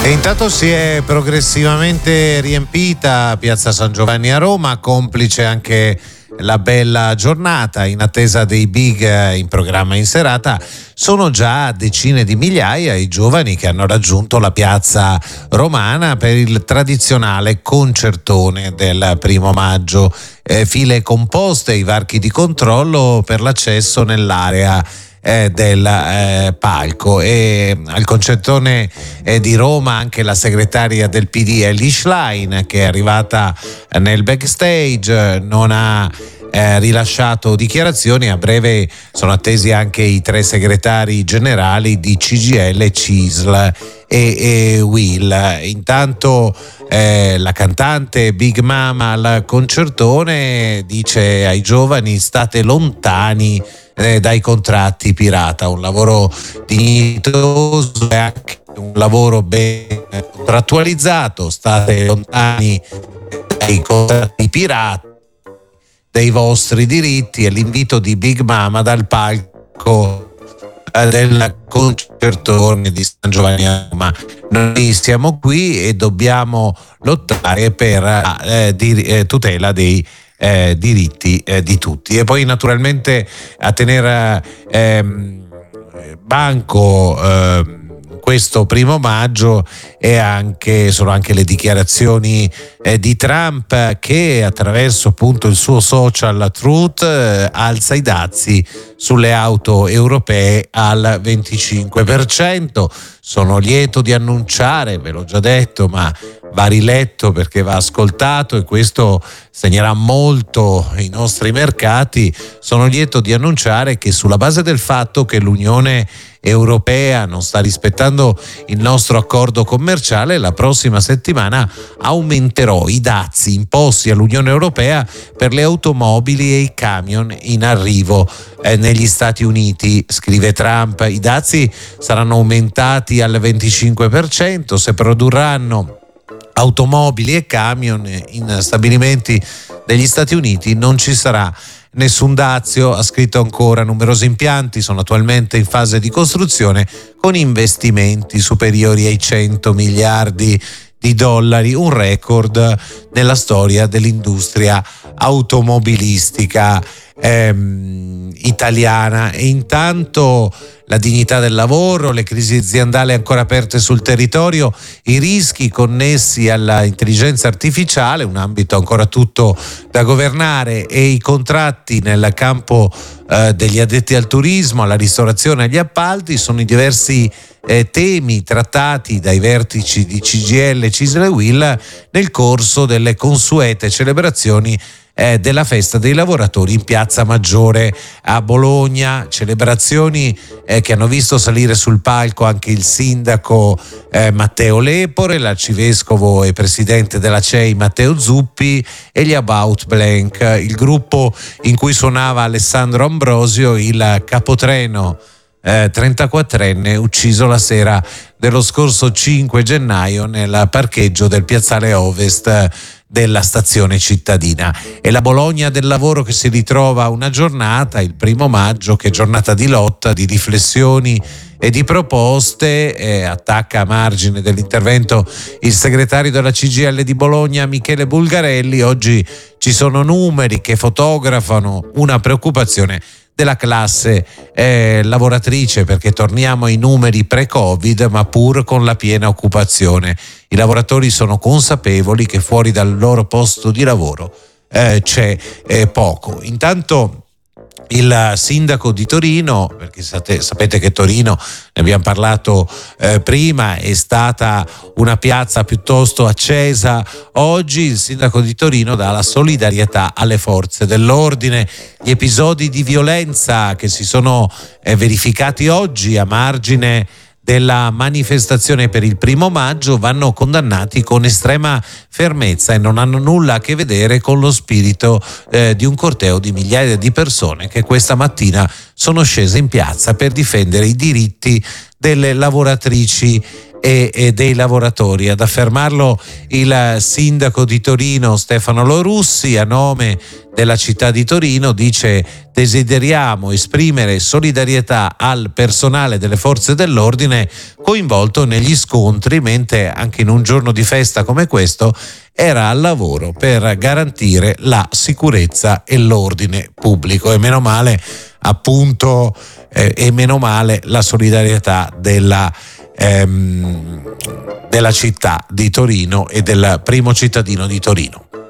E intanto si è progressivamente riempita Piazza San Giovanni a Roma, complice anche la bella giornata in attesa dei big in programma in serata. Sono già decine di migliaia i giovani che hanno raggiunto la piazza romana per il tradizionale concertone del 1° maggio. File composte, i varchi di controllo per l'accesso nell'area del palco. E al concertone di Roma anche la segretaria del PD Elly Schlein, che è arrivata nel backstage, non ha rilasciato dichiarazioni. A breve sono attesi anche i 3 segretari generali di CGIL, CISL e UIL. Intanto la cantante Big Mama al concertone dice ai giovani: state lontani dai contratti pirata, un lavoro dignitoso e anche un lavoro ben contrattualizzato, state lontani dai contratti pirata, dei vostri diritti. È l'invito di Big Mama dal palco del concertone di San Giovanni a Roma. Noi siamo qui e dobbiamo lottare per tutela dei diritti di tutti. E poi naturalmente a tenere banco questo 1° maggio sono anche le dichiarazioni di Trump, che attraverso appunto il suo social Truth alza i dazi sulle auto europee al 25%. Sono lieto di annunciare, ve l'ho già detto, ma va riletto perché va ascoltato e questo segnerà molto i nostri mercati. Sono lieto di annunciare che, sulla base del fatto che l'Unione Europea non sta rispettando il nostro accordo commerciale, la prossima settimana aumenterò i dazi imposti all'Unione Europea per le automobili e i camion in arrivo negli Stati Uniti, scrive Trump. I dazi saranno aumentati al 25% se produrranno automobili e camion in stabilimenti degli Stati Uniti. Non ci sarà nessun dazio, ha scritto ancora. Numerosi impianti sono attualmente in fase di costruzione con investimenti superiori ai 100 miliardi di dollari, un record nella storia dell'industria automobilistica italiana. E intanto la dignità del lavoro, le crisi aziendali ancora aperte sul territorio, i rischi connessi all'intelligenza artificiale, un ambito ancora tutto da governare, e i contratti nel campo degli addetti al turismo, alla ristorazione e agli appalti sono i diversi temi trattati dai vertici di CGIL, CISL e UIL nel corso delle consuete celebrazioni della festa dei lavoratori in Piazza Maggiore a Bologna. Celebrazioni che hanno visto salire sul palco anche il sindaco Matteo Lepore, l'arcivescovo e presidente della CEI Matteo Zuppi e gli About Blank, il gruppo in cui suonava Alessandro Ambrosio, il capotreno 34enne ucciso la sera dello scorso 5 gennaio nel parcheggio del piazzale Ovest della stazione cittadina. È la Bologna del lavoro che si ritrova una giornata, il 1° maggio, che è giornata di lotta, di riflessioni e di proposte. Attacca a margine dell'intervento il segretario della CGIL di Bologna Michele Bulgarelli. Oggi ci sono numeri che fotografano una preoccupazione della classe lavoratrice, perché torniamo ai numeri pre-Covid, ma pur con la piena occupazione. I lavoratori sono consapevoli che fuori dal loro posto di lavoro c'è poco. Intanto il sindaco di Torino, perché sapete che Torino, ne abbiamo parlato prima, è stata una piazza piuttosto accesa. Oggi il sindaco di Torino dà la solidarietà alle forze dell'ordine. Gli episodi di violenza che si sono verificati oggi a margine della manifestazione per il 1° maggio vanno condannati con estrema fermezza e non hanno nulla a che vedere con lo spirito di un corteo di migliaia di persone che questa mattina sono scese in piazza per difendere i diritti delle lavoratrici e dei lavoratori. Ad affermarlo il sindaco di Torino Stefano Lorussi, a nome della città di Torino, dice: desideriamo esprimere solidarietà al personale delle forze dell'ordine coinvolto negli scontri, mentre anche in un giorno di festa come questo era al lavoro per garantire la sicurezza e l'ordine pubblico. E meno male, appunto, e meno male la solidarietà della città di Torino e del primo cittadino di Torino.